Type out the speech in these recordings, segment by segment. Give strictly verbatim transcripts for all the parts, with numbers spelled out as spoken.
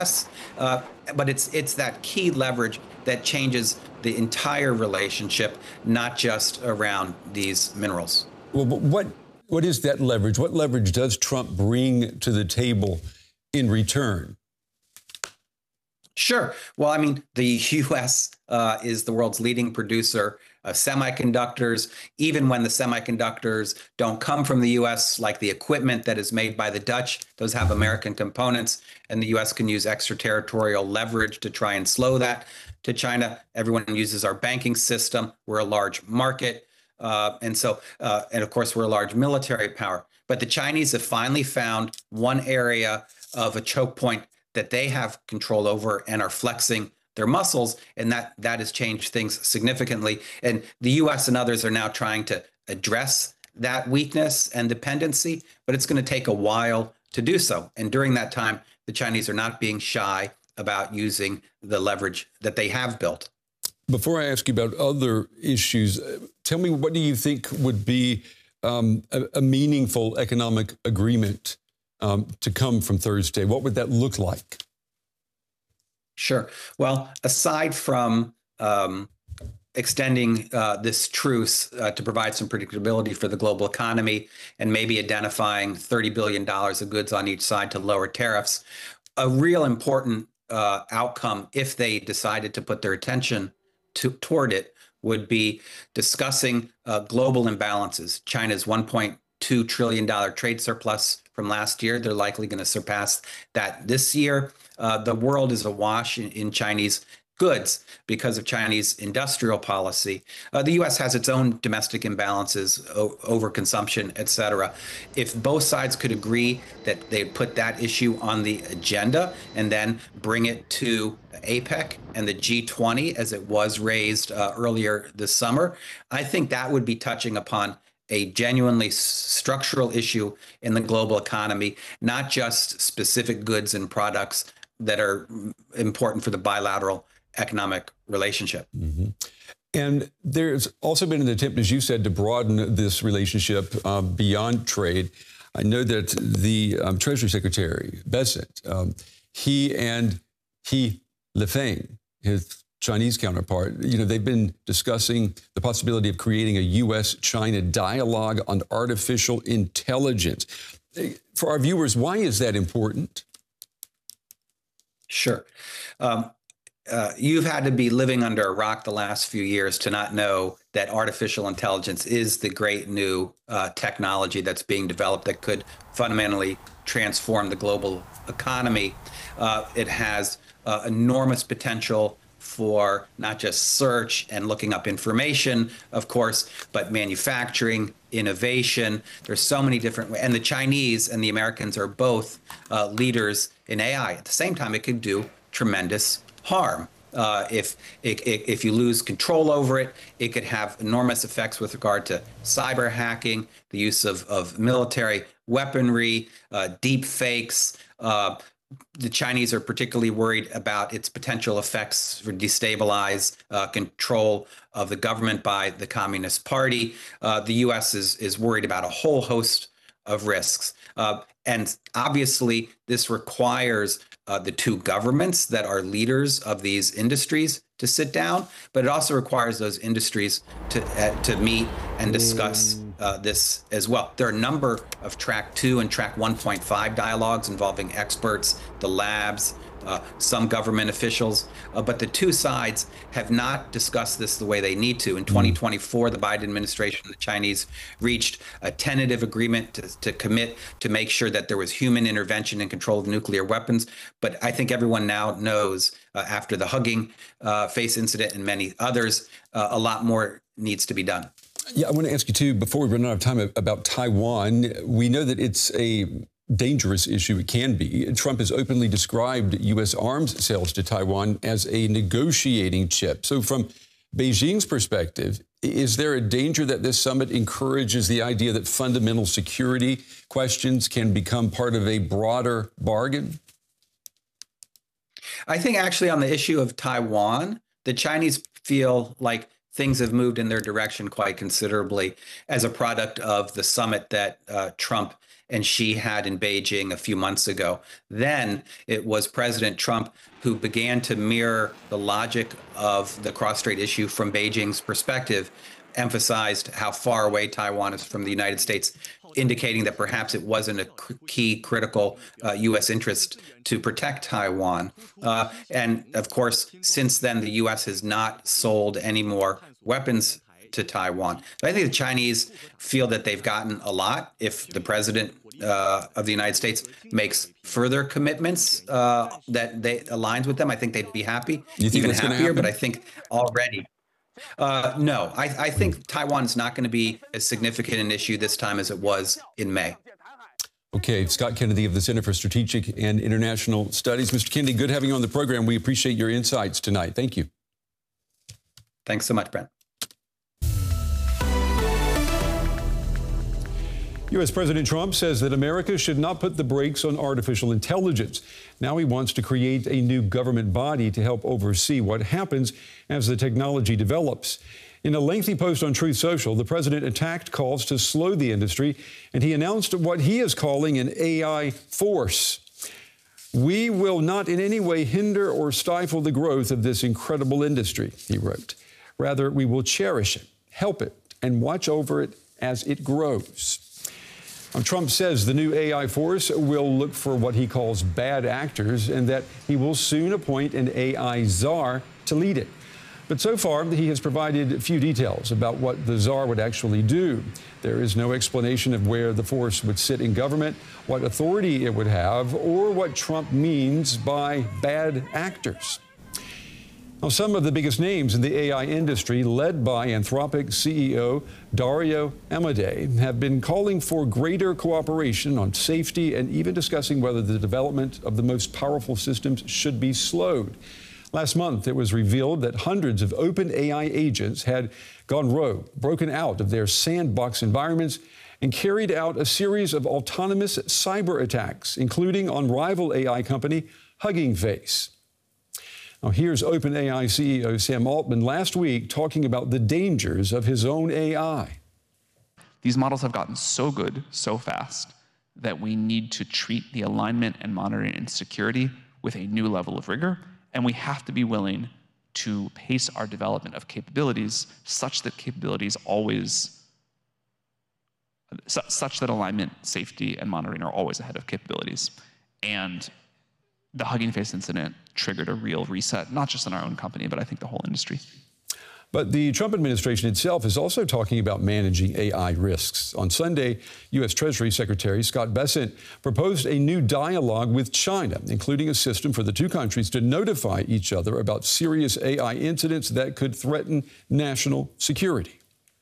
S. Uh, but it's it's that key leverage that changes the entire relationship, not just around these minerals. Well, but what what is that leverage? What leverage does Trump bring to the table in return? Sure. Well, I mean, the U S uh, is the world's leading producer of semiconductors. Even when the semiconductors don't come from the U S, like the equipment that is made by the Dutch, those have American components, and the U S can use extraterritorial leverage to try and slow that to China. Everyone uses our banking system. We're a large market. Uh, and so, uh, and of course, we're a large military power. But the Chinese have finally found one area of a choke point that they have control over and are flexing their muscles, and that that has changed things significantly. And the U S and others are now trying to address that weakness and dependency, but it's going to take a while to do so. And during that time, the Chinese are not being shy about using the leverage that they have built. Before I ask you about other issues, tell me, what do you think would be um, a, a meaningful economic agreement Um, to come from Thursday? What would that look like? Sure. Well, aside from um, extending uh, this truce uh, to provide some predictability for the global economy and maybe identifying thirty billion dollars of goods on each side to lower tariffs, a real important uh, outcome, if they decided to put their attention to, toward it, would be discussing uh, global imbalances. China's one point two trillion dollars trade surplus from last year. They're likely going to surpass that this year. Uh, the world is awash in, in Chinese goods because of Chinese industrial policy. Uh, the U S has its own domestic imbalances, o- overconsumption, et cetera. If both sides could agree that they put that issue on the agenda and then bring it to APEC and the G twenty, as it was raised uh, earlier this summer, I think that would be touching upon a genuinely structural issue in the global economy, not just specific goods and products that are important for the bilateral economic relationship. Mm-hmm. And there's also been an attempt, as you said, to broaden this relationship uh, beyond trade. I know that the um, Treasury Secretary, Bessent, um, he and He Lifeng, his Chinese counterpart, you know, they've been discussing the possibility of creating a U S China dialogue on artificial intelligence. For our viewers, why is that important? Sure. Um, uh, you've had to be living under a rock the last few years to not know that artificial intelligence is the great new uh, technology that's being developed that could fundamentally transform the global economy. Uh, it has uh, enormous potential for not just search and looking up information, of course, but manufacturing, innovation. There's so many different ways. And the Chinese and the Americans are both uh, leaders in A I. At the same time, it could do tremendous harm. Uh, if if you lose control over it, it could have enormous effects with regard to cyber hacking, the use of, of military weaponry, uh, deep fakes. Uh, the Chinese are particularly worried about its potential effects for destabilize uh, control of the government by the Communist Party. Uh, the U S is is worried about a whole host of risks. Uh, and obviously, this requires uh, the two governments that are leaders of these industries to sit down, but it also requires those industries to uh, to meet and discuss uh, this as well. There are a number of track two and track one point five dialogues involving experts, the labs, uh, some government officials, uh, but the two sides have not discussed this the way they need to. In twenty twenty-four, the Biden administration and the Chinese reached a tentative agreement to, to commit to make sure that there was human intervention and control of nuclear weapons. But I think everyone now knows, uh, after the Hugging uh, Face incident and many others, uh, a lot more needs to be done. Yeah, I want to ask you, too, before we run out of time, about Taiwan. We know that it's a dangerous issue. It can be. Trump has openly described U S arms sales to Taiwan as a negotiating chip. So from Beijing's perspective, is there a danger that this summit encourages the idea that fundamental security questions can become part of a broader bargain? I think actually on the issue of Taiwan, the Chinese feel like things have moved in their direction quite considerably as a product of the summit that uh, Trump and Xi had in Beijing a few months ago. Then it was President Trump who began to mirror the logic of the cross-strait issue from Beijing's perspective, emphasized how far away Taiwan is from the United States, indicating that perhaps it wasn't a key critical uh, U S interest to protect Taiwan. Uh, and of course, since then, the U S has not sold any more weapons to Taiwan. But I think the Chinese feel that they've gotten a lot. If the president uh, of the United States makes further commitments uh, that they aligns with them, I think they'd be happy, you think even that's happier. But I think already. Uh, no, I, I think Taiwan is not going to be as significant an issue this time as it was in May. Okay, Scott Kennedy of the Center for Strategic and International Studies. Mister Kennedy, good having you on the program. We appreciate your insights tonight. Thank you. Thanks so much, Brent. U S President Trump says that America should not put the brakes on artificial intelligence. Now he wants to create a new government body to help oversee what happens as the technology develops. In a lengthy post on Truth Social, the president attacked calls to slow the industry, and he announced what he is calling an A I force. We will not in any way hinder or stifle the growth of this incredible industry, he wrote. Rather, we will cherish it, help it, and watch over it as it grows. Now, Trump says the new A I force will look for what he calls bad actors and that he will soon appoint an A I czar to lead it. But so far, he has provided few details about what the czar would actually do. There is no explanation of where the force would sit in government, what authority it would have, or what Trump means by bad actors. Now, some of the biggest names in the A I industry, led by Anthropic C E O Dario Amodei, have been calling for greater cooperation on safety and even discussing whether the development of the most powerful systems should be slowed. Last month, it was revealed that hundreds of open A I agents had gone rogue, broken out of their sandbox environments, and carried out a series of autonomous cyber attacks, including on rival A I company Hugging Face. Now, here's OpenAI C E O Sam Altman last week talking about the dangers of his own A I. These models have gotten so good so fast that we need to treat the alignment and monitoring and security with a new level of rigor, and we have to be willing to pace our development of capabilities such that capabilities always, such that alignment, safety, and monitoring are always ahead of capabilities. And the Hugging Face incident triggered a real reset, not just in our own company, but I think the whole industry. But the Trump administration itself is also talking about managing A I risks. On Sunday, U S Treasury Secretary Scott Bessent proposed a new dialogue with China, including a system for the two countries to notify each other about serious A I incidents that could threaten national security.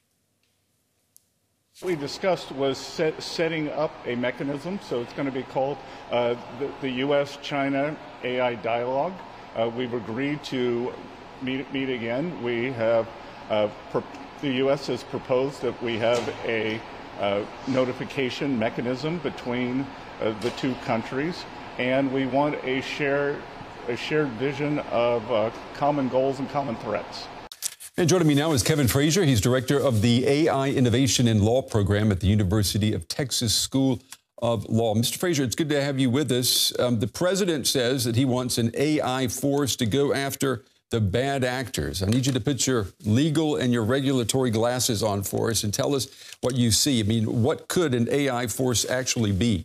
What we discussed was set, setting up a mechanism, so it's going to be called uh, the, the U S China A I Dialogue. Uh, we've agreed to meet, meet again. We have, uh, pro- the U S has proposed that we have a uh, notification mechanism between uh, the two countries, and we want a shared, a shared vision of uh, common goals and common threats. And joining me now is Kevin Frazier. He's director of the A I Innovation in Law program at the University of Texas School of Law. Mister Frazier, it's good to have you with us. Um, the president says that he wants an A I force to go after the bad actors. I need you to put your legal and your regulatory glasses on for us and tell us what you see. I mean, what could an A I force actually be?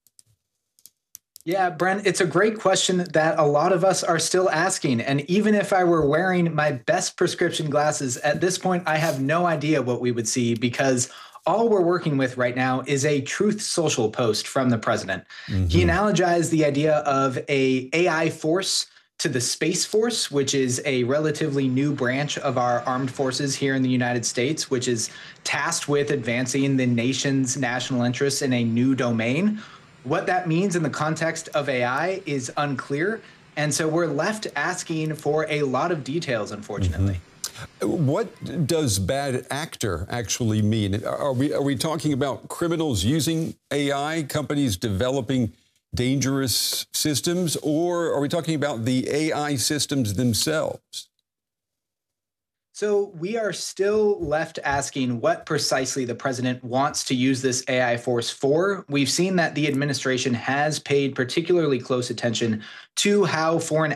Yeah, Brent, it's a great question that a lot of us are still asking. And even if I were wearing my best prescription glasses, at this point, I have no idea what we would see, because all we're working with right now is a Truth Social post from the president. Mm-hmm. He analogized the idea of a AI force to the Space Force, which is a relatively new branch of our armed forces here in the United States, which is tasked with advancing the nation's national interests in a new domain. What that means in the context of A I is unclear, and so we're left asking for a lot of details, unfortunately. Mm-hmm. What does bad actor actually mean? Are we are we talking about criminals using A I, companies developing dangerous systems, or are we talking about the A I systems themselves? So we are still left asking what precisely the president wants to use this A I force for. We've seen that the administration has paid particularly close attention to how foreign